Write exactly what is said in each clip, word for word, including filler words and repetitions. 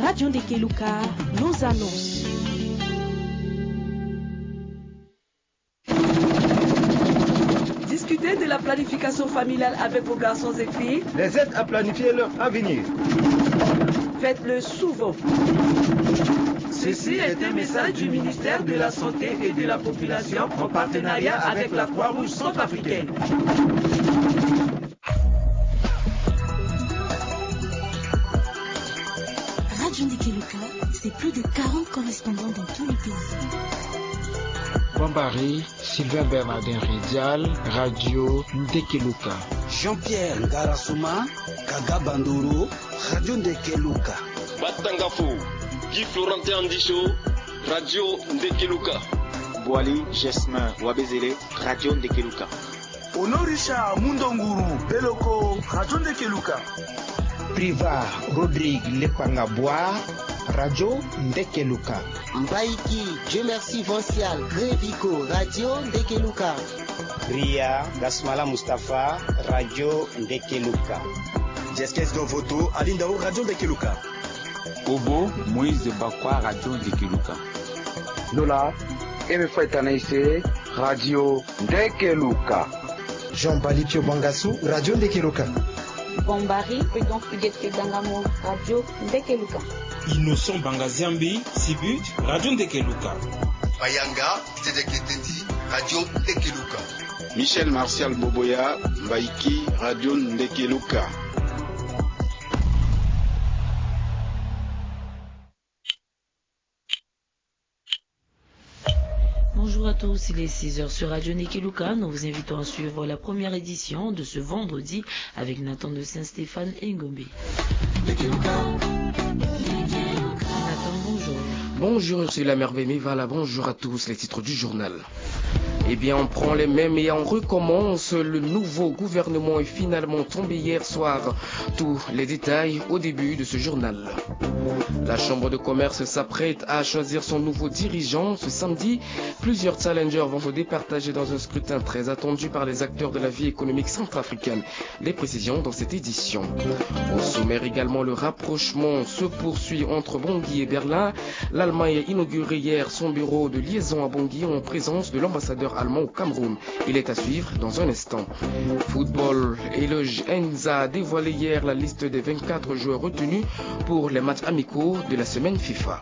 Radio Ndekeluka, nos annonces. Discutez de la planification familiale avec vos garçons et filles. Les aide à planifier leur avenir. Faites-le souvent. Ceci est un message du ministère de la Santé et de la Population en partenariat avec la Croix-Rouge centrafricaine. Radio Ndekeluka, c'est plus de quarante correspondants dans tous les pays. Bambari, Sylvain Bernardin Ridial, Radio Ndekeluka. Jean-Pierre Ngarasuma, Kaga Banduru, Radio Ndekeluka. Batangafo, Guy Florentin Andicho, Radio Ndekeluka. Boali Jesmin Wabezele, Radio Ndekeluka. Honorisha Mundonguru, Beloko, Radio Ndekeluka. Priva Rodrigue Lepangabwa, Radio Ndekeluka. Mbaiki, Dieu merci Vincial, Grévico, Radio Ndekeluka. Ria Gasmala Mustafa, Radio Ndekeluka. Jeskes Dovoto, Alindao, Radio Ndekeluka. Obo, Moïse Bakwa, Radio Ndekeluka. Lola, Emefouet Tanaïse, Radio Ndekeluka. Jean Balipio Bangassou, Radio Ndekeluka. Bombari, Pédon Figuette Dangamo, Radio Ndekeluka. Innocent Bangaziambi, Sibut, Radio Ndekeluka. Bayanga, Tedeketeti, Radio Ndekeluka. Michel Martial Boboya, Mbaiki, Radio Ndekeluka. Bonjour à tous, il est six heures sur Radio Ndekeluka. Nous vous invitons à suivre la première édition de ce vendredi avec Nathan de Saint-Stéphane et Ngombe. Nathan, bonjour. Bonjour, c'est la merveille Voilà, bonjour à tous, les titres du journal. Eh bien, on prend les mêmes et on recommence. Le nouveau gouvernement est finalement tombé hier soir. Tous les détails au début de ce journal. La Chambre de commerce s'apprête à choisir son nouveau dirigeant ce samedi. Plusieurs challengers vont se départager dans un scrutin très attendu par les acteurs de la vie économique centrafricaine. Des précisions dans cette édition. Au sommaire également, le rapprochement se poursuit entre Bangui et Berlin. L'Allemagne a inauguré hier son bureau de liaison à Bangui en présence de l'ambassadeur allemand au Cameroun. Il est à suivre dans un instant. Football, et le Enza a dévoilé hier la liste des vingt-quatre joueurs retenus pour les matchs amicaux de la semaine FIFA.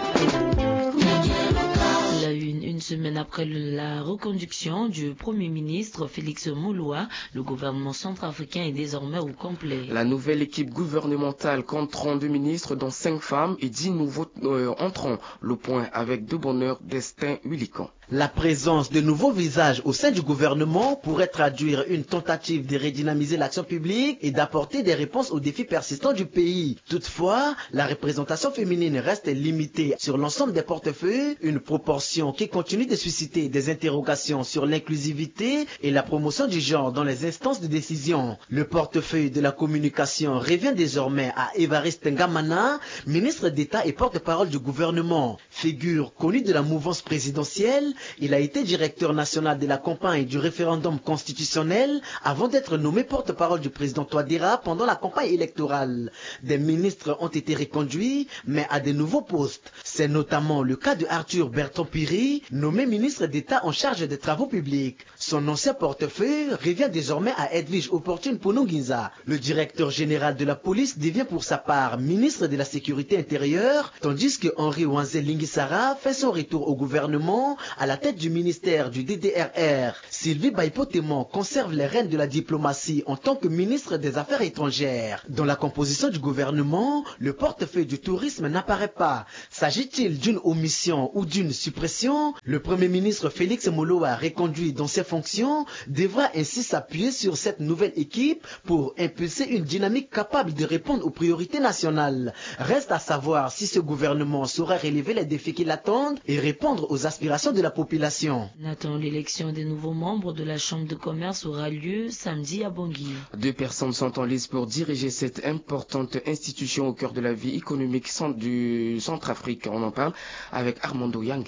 La une, une semaine après la reconduction du Premier ministre Félix Mouloua, le gouvernement centrafricain est désormais au complet. La nouvelle équipe gouvernementale compte trente-deux ministres, dont cinq femmes et dix nouveaux euh, entrants. Le point avec de bonheur Destin Huilican. La présence de nouveaux visages au sein du gouvernement pourrait traduire une tentative de redynamiser l'action publique et d'apporter des réponses aux défis persistants du pays. Toutefois, la représentation féminine reste limitée sur l'ensemble des portefeuilles, une proportion qui continue de susciter des interrogations sur l'inclusivité et la promotion du genre dans les instances de décision. Le portefeuille de la communication revient désormais à Évariste Ngamana, ministre d'État et porte-parole du gouvernement. Figure connue de la mouvance présidentielle, il a été directeur national de la campagne du référendum constitutionnel avant d'être nommé porte-parole du président Touadéra pendant la campagne électorale. Des ministres ont été reconduits, mais à de nouveaux postes. C'est notamment le cas de Arthur Berton-Piri, nommé ministre d'État en charge des travaux publics. Son ancien portefeuille revient désormais à Edwige Opportune Pononginza. Le directeur général de la police devient pour sa part ministre de la sécurité intérieure, tandis que Henri Wanzel Lingisara fait son retour au gouvernement à la tête du ministère du D D R R. Sylvie Baïpotémon conserve les rênes de la diplomatie en tant que ministre des Affaires étrangères. Dans la composition du gouvernement, le portefeuille du tourisme n'apparaît pas. S'agit-il d'une omission ou d'une suppression? Le Premier ministre Félix Mouloua, reconduit dans ses fonctions, devra ainsi s'appuyer sur cette nouvelle équipe pour impulser une dynamique capable de répondre aux priorités nationales. Reste à savoir si ce gouvernement saura relever les défis qui l'attendent et répondre aux aspirations de la population. Nathan, l'élection des nouveaux membres de la Chambre de commerce aura lieu samedi à Bangui. Deux personnes sont en lice pour diriger cette importante institution au cœur de la vie économique du Centrafrique. On en parle avec Armando Yangendi.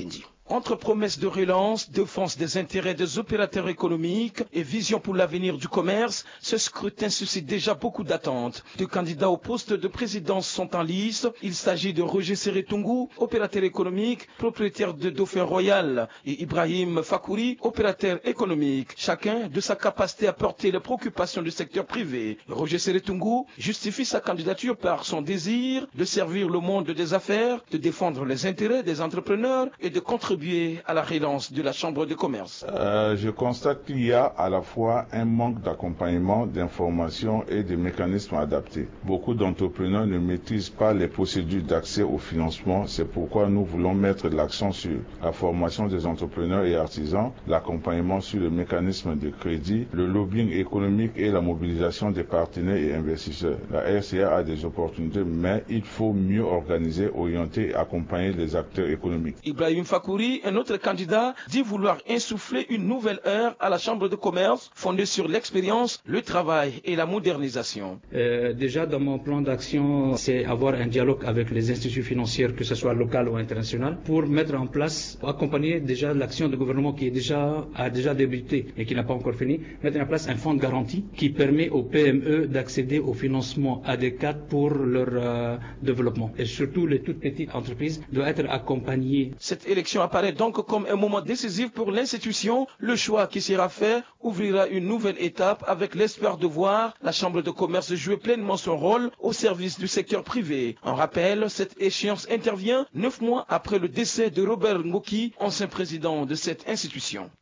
Entre promesses de relance, défense des intérêts des opérateurs économiques et vision pour l'avenir du commerce, ce scrutin suscite déjà beaucoup d'attentes. Deux candidats au poste de présidence sont en lice. Il s'agit de Roger Seretungu, opérateur économique, propriétaire de Dauphin Royal, et Ibrahim Fakouri, opérateur économique. Chacun de sa capacité à porter les préoccupations du secteur privé. Roger Seretungu justifie sa candidature par son désir de servir le monde des affaires, de défendre les intérêts des entrepreneurs et de contribuer à la relance de la Chambre de commerce. Euh, je constate qu'il y a à la fois un manque d'accompagnement, d'information et de mécanismes adaptés. Beaucoup d'entrepreneurs ne maîtrisent pas les procédures d'accès au financement. C'est pourquoi nous voulons mettre l'accent sur la formation des entrepreneurs et artisans, l'accompagnement sur le mécanisme de crédit, le lobbying économique et la mobilisation des partenaires et investisseurs. La R C A a des opportunités, mais il faut mieux organiser, orienter et accompagner les acteurs économiques. Ibrahim Fakouri, un autre candidat, dit vouloir insuffler une nouvelle ère à la Chambre de commerce fondée sur l'expérience, le travail et la modernisation. Euh, déjà, dans mon plan d'action, c'est avoir un dialogue avec les institutions financières, que ce soit local ou international, pour mettre en place, accompagner déjà l'action du gouvernement qui est déjà, a déjà débuté et qui n'a pas encore fini, mettre en place un fonds de garantie qui permet aux P M E d'accéder au financement adéquat pour leur euh, développement. Et surtout, les toutes petites entreprises doivent être accompagnées. Cette élection apparaît donc comme un moment décisif pour l'institution. Le choix qui sera fait ouvrira une nouvelle étape avec l'espoir de voir la Chambre de commerce jouer pleinement son rôle au service du secteur privé. En rappel, cette échéance intervient neuf mois après le décès de Robert Ngoki, ancien président de cette institution.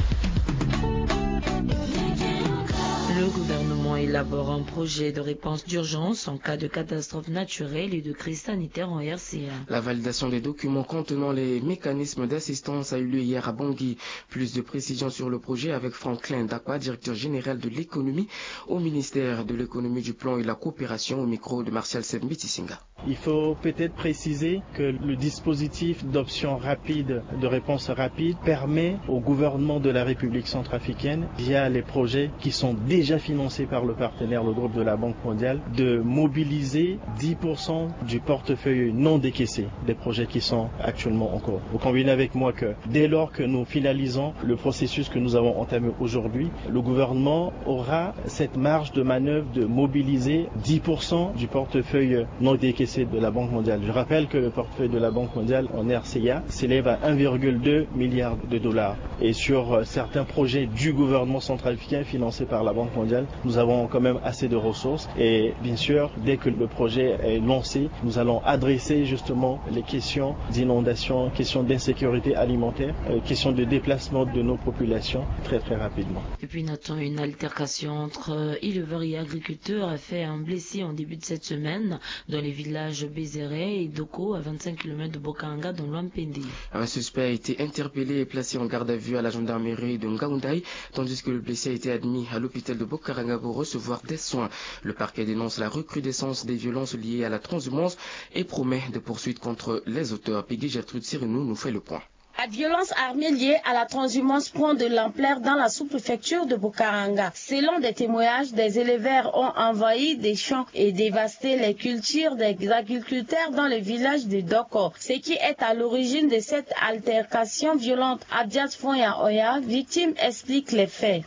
Le gouvernement élabore un projet de réponse d'urgence en cas de catastrophe naturelle et de crise sanitaire en R C A. La validation des documents contenant les mécanismes d'assistance a eu lieu hier à Bangui. Plus de précisions sur le projet avec Franklin Dakwa, directeur général de l'économie au ministère de l'économie, du plan et de la coopération, au micro de Martial Sebmiti-Singa. Il faut peut-être préciser que le dispositif d'option rapide, de réponse rapide, permet au gouvernement de la République centrafricaine, via les projets qui sont déjà financés par le partenaire, le groupe de la Banque mondiale, de mobiliser dix pour cent du portefeuille non décaissé des projets qui sont actuellement en cours. Vous convenez avec moi que dès lors que nous finalisons le processus que nous avons entamé aujourd'hui, le gouvernement aura cette marge de manœuvre de mobiliser dix pour cent du portefeuille non décaissé de la Banque mondiale. Je rappelle que le portefeuille de la Banque mondiale en R C A s'élève à un virgule deux milliard de dollars. Et sur certains projets du gouvernement centrafricain financés par la Banque mondiale, nous avons quand même assez de ressources. Et bien sûr, dès que le projet est lancé, nous allons adresser justement les questions d'inondation, questions d'insécurité alimentaire, euh, questions de déplacement de nos populations très très rapidement. Et puis notons une altercation entre éleveurs et agriculteurs a fait un blessé en début de cette semaine dans les villages Bézéré et Doko à vingt-cinq kilomètres de Bokanga dans l'Ouampende. Un suspect a été interpellé et placé en garde à vue à la gendarmerie de Ngaoundai, tandis que le blessé a été admis à l'hôpital de Bokaranga pour recevoir des soins. Le parquet dénonce la recrudescence des violences liées à la transhumance et promet des poursuites contre les auteurs. Peggy Gertrude Sirinou nous fait le point. La violence armée liée à la transhumance prend de l'ampleur dans la sous-préfecture de Bokaranga. Selon des témoignages, des éleveurs ont envahi des champs et dévasté les cultures des agriculteurs dans le village de Doko. Ce qui est à l'origine de cette altercation violente. Abdiat Fonya Oya, victime, explique les faits.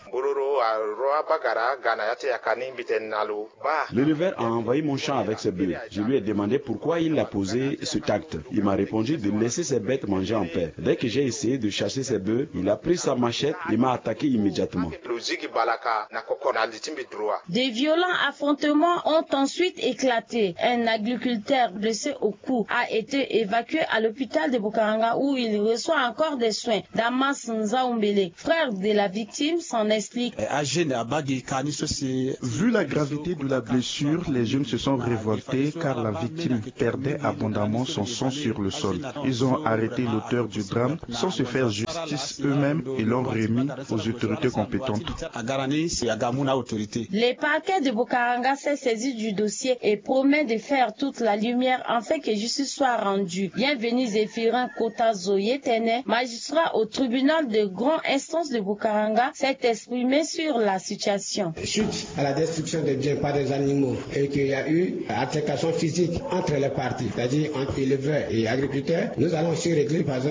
L'éleveur a envahi mon champ avec ses bœufs. Je lui ai demandé pourquoi il a posé cet acte. Il m'a répondu de laisser ses bêtes manger en paix. Dès que j'ai essayé de chasser ses bœufs, il a pris sa machette et m'a attaqué immédiatement. Des violents affrontements ont ensuite éclaté. Un agriculteur blessé au cou a été évacué à l'hôpital de Bokaranga où il reçoit encore des soins. Damas Nzaoumbele, frère de la victime, s'en explique. Vu la gravité de la blessure, les jeunes se sont révoltés car la victime perdait abondamment son sang sur le sol. Ils ont arrêté l'auteur du drame sans se faire justice eux-mêmes et l'ont remis aux autorités compétentes. Le parquet de Bokaranga s'est saisi du dossier et promet de faire toute la lumière afin que justice soit rendue. Bienvenue Zéphirin Kota Zoyetene, magistrat au tribunal de grande instance de Bokaranga, s'est exprimé sur la situation. Suite à la destruction des biens par des animaux et qu'il y a eu altercation physique entre les parties, c'est-à-dire entre éleveurs et agriculteurs, nous allons aussi régler par exemple tenir compte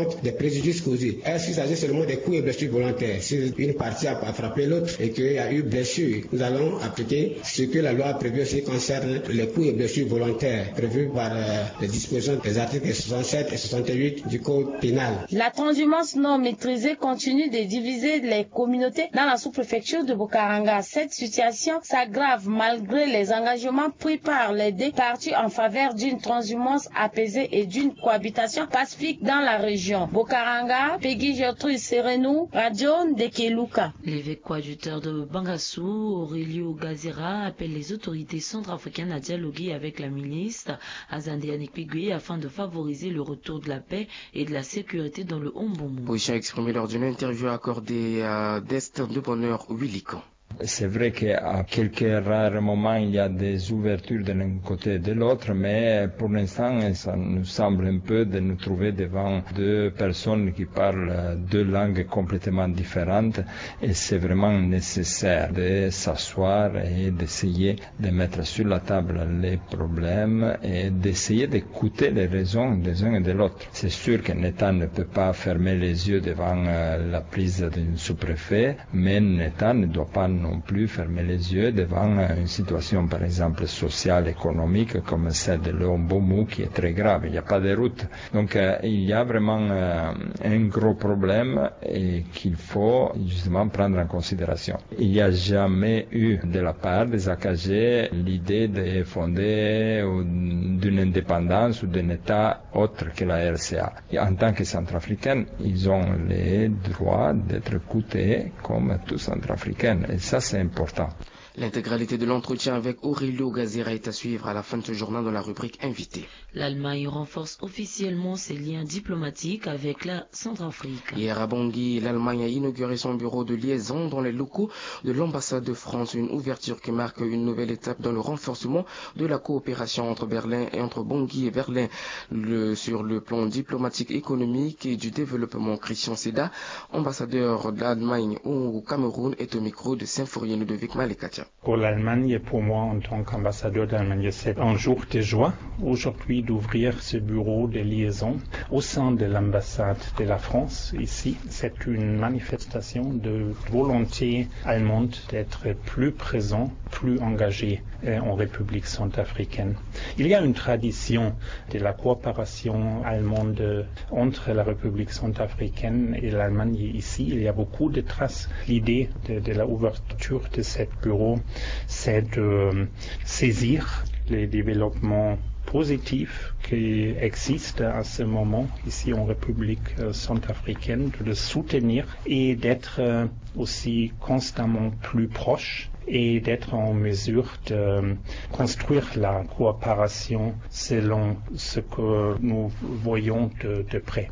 compte des préjudices causés. Est-ce qu'il s'agit seulement des coups et blessures volontaires? Si une partie a frappé l'autre et qu'il y a eu blessure, nous allons appliquer ce que la loi a prévu aussi concerne les coups et blessures volontaires prévus par euh, les dispositions des articles soixante-sept et soixante-huit du Code pénal. La transhumance non maîtrisée continue de diviser les communautés dans la sous-préfecture de Bokaranga. Cette situation s'aggrave malgré les engagements pris par les deux parties en faveur d'une transhumance apaisée et d'une cohabitation pacifique dans la région. Bokaranga, Peggy Gertrude Serenou, Radio Ndekeluka. L'évêque coadjuteur de Bangassou, Aurelio Gazira, appelle les autorités centrafricaines à dialoguer avec la milice Azandeanik Pigui afin de favoriser le retour de la paix et de la sécurité dans le Ombomu. Position exprimée lors d'une interview accordée à Destin de Bonheur Willican. C'est vrai qu'à quelques rares moments, il y a des ouvertures de l'un côté et de l'autre, mais pour l'instant, ça nous semble un peu de nous trouver devant deux personnes qui parlent deux langues complètement différentes, et c'est vraiment nécessaire de s'asseoir et d'essayer de mettre sur la table les problèmes et d'essayer d'écouter les raisons des uns et de l'autre. C'est sûr qu'un État ne peut pas fermer les yeux devant la prise d'un sous-préfet, mais un État ne doit pas non plus fermer les yeux devant une situation, par exemple, sociale, économique, comme celle de l'Ombomu, qui est très grave. Il n'y a pas de route. Donc, euh, il y a vraiment euh, un gros problème et qu'il faut justement prendre en considération. Il n'y a jamais eu de la part des A K G l'idée de fonder d'une indépendance ou d'un État autre que la R C A. Et en tant que Centrafricains, ils ont le droit d'être écoutés comme tous Centrafricains. Et ça, c'est important. L'intégralité de l'entretien avec Aurelio Gazira est à suivre à la fin de ce journal dans la rubrique Invité. L'Allemagne renforce officiellement ses liens diplomatiques avec la Centrafrique. Hier à Bangui, l'Allemagne a inauguré son bureau de liaison dans les locaux de l'ambassade de France, une ouverture qui marque une nouvelle étape dans le renforcement de la coopération entre Berlin et entre Bangui et Berlin le, sur le plan diplomatique, économique et du développement. Christian Seda, ambassadeur de l'Allemagne au Cameroun, est au micro de Symphorien de Vic Malekatia. Pour l'Allemagne et pour moi en tant qu'ambassadeur d'Allemagne, c'est un jour de joie aujourd'hui d'ouvrir ce bureau de liaison au sein de l'ambassade de la France ici. C'est une manifestation de volonté allemande d'être plus présent, plus engagé en République centrafricaine. Il y a une tradition de la coopération allemande entre la République centrafricaine et l'Allemagne ici. Il y a beaucoup de traces. L'idée de, de la ouverture de ce bureau, c'est de saisir les développements positifs qui existent à ce moment ici en République centrafricaine, de le soutenir et d'être aussi constamment plus proche et d'être en mesure de construire la coopération selon ce que nous voyons de, de près.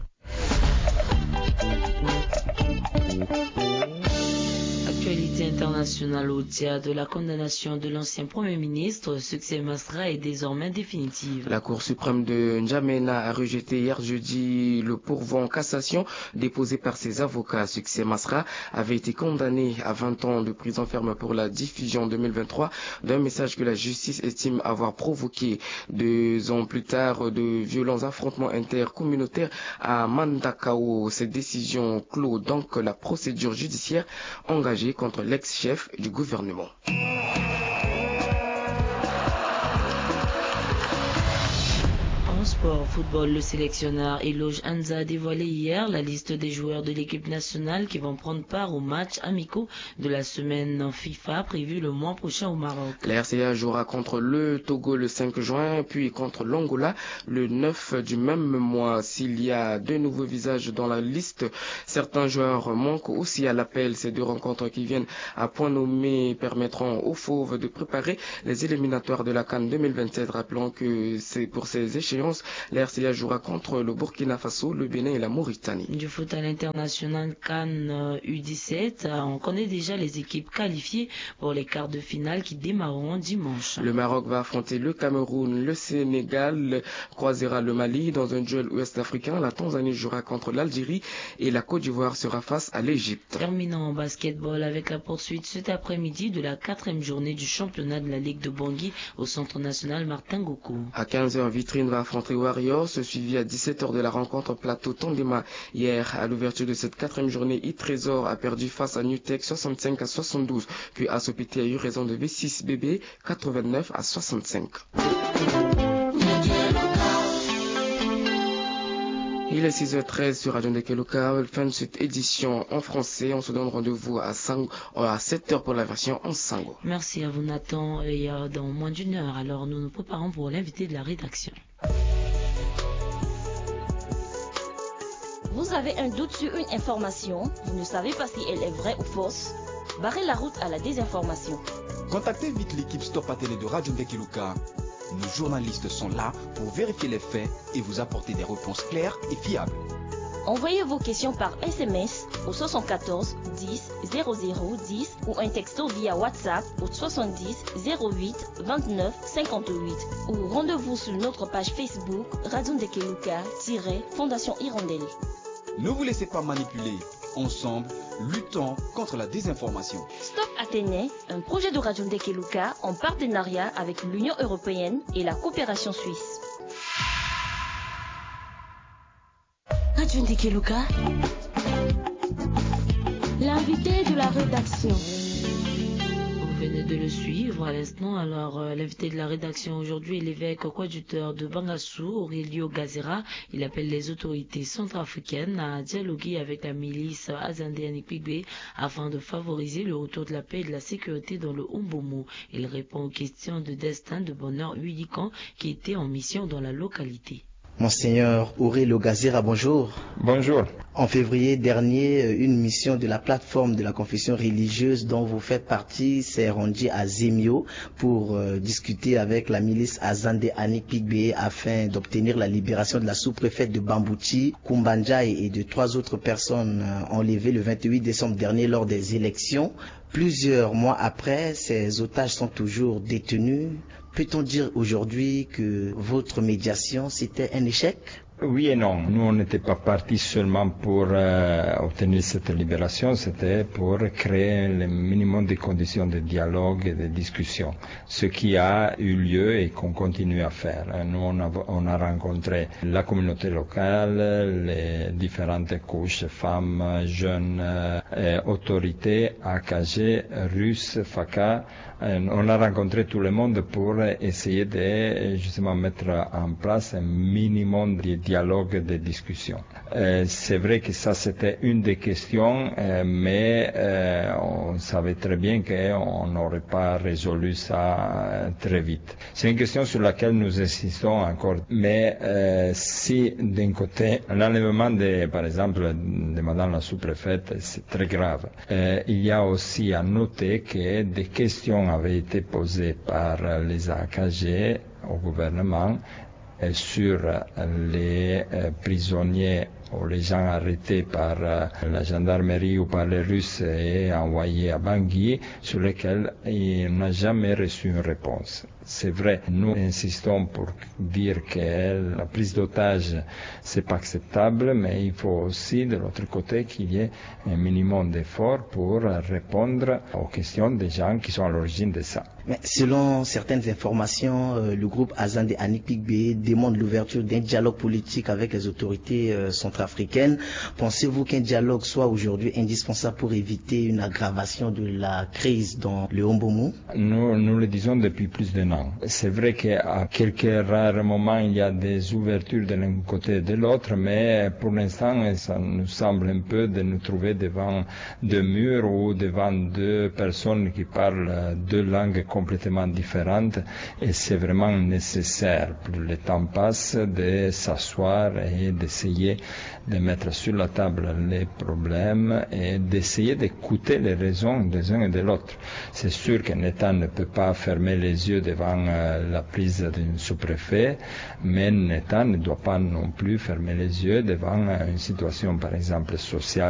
Actualité internationale au tiers de la condamnation de l'ancien Premier ministre, Succès Masra est désormais définitive. La Cour suprême de N'Djamena a rejeté hier jeudi le pourvoi en cassation déposé par ses avocats. Succès Masra avait été condamné à vingt ans de prison ferme pour la diffusion en deux mille vingt-trois d'un message que la justice estime avoir provoqué deux ans plus tard de violents affrontements intercommunautaires à Mandakao. Cette décision clôt donc la procédure judiciaire engagée contre l'ex-chef du gouvernement. En sport, football, le sélectionneur Eloge Anza a dévoilé hier la liste des joueurs de l'équipe nationale qui vont prendre part aux matchs amicaux de la semaine FIFA prévue le mois prochain au Maroc. La R C A jouera contre le Togo le cinq juin, puis contre l'Angola le neuf du même mois. S'il y a de nouveaux visages dans la liste, certains joueurs manquent aussi à l'appel. Ces deux rencontres qui viennent à point nommé permettront aux Fauves de préparer les éliminatoires de la CAN deux mille vingt-sept. Rappelons que c'est pour ces échéances, la R C A jouera contre le Burkina Faso, le Bénin et la Mauritanie. Du foot à l'international CAN U dix-sept, on connaît déjà les équipes qualifiées pour les quarts de finale qui démarreront dimanche. Le Maroc va affronter le Cameroun, le Sénégal croisera le Mali dans un duel ouest-africain, la Tanzanie jouera contre l'Algérie et la Côte d'Ivoire sera face à l'Égypte. Terminons en basketball avec la poursuite cet après-midi de la quatrième journée du championnat de la Ligue de Bangui au centre national Martin Goku. À quinze heures, Vitrine va affronter Warriors, suivi à dix-sept heures de la rencontre Plateau Tondema. Hier, à l'ouverture de cette quatrième journée, e-Trésor a perdu face à Newtek soixante-cinq à soixante-douze, puis Asopiti a eu raison de V six B B quatre-vingt-neuf à soixante-cinq. Il est six heures treize sur Radio Ndekeluka. Fin de cette édition en français. On se donne rendez-vous à, Sango, à sept heures pour la version en Sango. Merci à vous Nathan. Et euh, dans moins d'une heure, alors nous nous préparons pour l'invité de la rédaction. Vous avez un doute sur une information, vous ne savez pas si elle est vraie ou fausse? Barrez la route à la désinformation. Contactez vite l'équipe Stop à Télé de Radio Ndekeluka. Nos journalistes sont là pour vérifier les faits et vous apporter des réponses claires et fiables. Envoyez vos questions par S M S au soixante-quatorze dix zéro zéro dix ou un texto via WhatsApp au soixante-dix zéro huit vingt-neuf cinquante-huit ou rendez-vous sur notre page Facebook Radio Ndekeluka-Fondation Hirondelle. Ne vous laissez pas manipuler. Ensemble, luttons contre la désinformation. Stop Athénée, un projet de Radio Ndekeluka en partenariat avec l'Union européenne et la coopération suisse. Radio Ndekeluka, l'invité de la rédaction. Vous venez de le suivre à l'instant. Alors, euh, l'invité de la rédaction aujourd'hui est l'évêque coadjuteur de Bangassou, Aurelio Gazera. Il appelle les autorités centrafricaines à dialoguer avec la milice Azande Anikpigbe afin de favoriser le retour de la paix et de la sécurité dans le Umbomo. Il répond aux questions de destin de Bonheur Huilican qui était en mission dans la localité. Monseigneur Aurelio Gazera, bonjour. Bonjour. En février dernier, une mission de la plateforme de la confession religieuse dont vous faites partie s'est rendue à Zemio pour euh, discuter avec la milice Azande Anikpigbe afin d'obtenir la libération de la sous-préfète de Bambouchi, Kumbandjaï et de trois autres personnes euh, enlevées le vingt-huit décembre dernier lors des élections. Plusieurs mois après, ces otages sont toujours détenus. Peut-on dire aujourd'hui que votre médiation, c'était un échec? Oui et non. Nous, on n'était pas partis seulement pour euh, obtenir cette libération, c'était pour créer le minimum de conditions de dialogue et de discussion. Ce qui a eu lieu et qu'on continue à faire. Nous, on a, on a rencontré la communauté locale, les différentes couches, femmes, jeunes, euh, autorités, A K G, Russes, F A C A. On a rencontré tout le monde pour essayer de justement mettre en place un minimum de dialogue, de discussion. Euh, c'est vrai que ça c'était une des questions, euh, mais euh, on savait très bien qu'on n'aurait pas résolu ça euh, très vite. C'est une question sur laquelle nous insistons encore. Mais euh, si d'un côté l'enlèvement de, par exemple, de Madame la sous-préfète, c'est très grave. Euh, il y a aussi à noter que des questions avaient été posées par les A K G au gouvernement euh, sur les euh, prisonniers ou les gens arrêtés par euh, la gendarmerie ou par les Russes et envoyés à Bangui, sur lesquels il n'a jamais reçu une réponse. C'est vrai, nous insistons pour dire que la prise d'otage, c'est pas acceptable, mais il faut aussi, de l'autre côté, qu'il y ait un minimum d'efforts pour répondre aux questions des gens qui sont à l'origine de ça. Mais selon certaines informations, euh, le groupe Azande Anikpigbe demande l'ouverture d'un dialogue politique avec les autorités euh, centrafricaines. Pensez-vous qu'un dialogue soit aujourd'hui indispensable pour éviter une aggravation de la crise dans le Umbomo? Nous, nous le disons depuis plus d'un an. C'est vrai qu'à quelques rares moments, il y a des ouvertures de l'un côté et de l'autre, mais pour l'instant, ça nous semble un peu de nous trouver devant deux murs ou devant deux personnes qui parlent deux langues complètement différentes, et c'est vraiment nécessaire, plus le temps passe, de s'asseoir et d'essayer de mettre sur la table les problèmes et d'essayer d'écouter les raisons des uns et de l'autre. C'est sûr qu'un État ne peut pas fermer les yeux devant euh, la prise d'un sous-préfet, mais un État ne doit pas non plus fermer les yeux devant euh, une situation, par exemple, sociale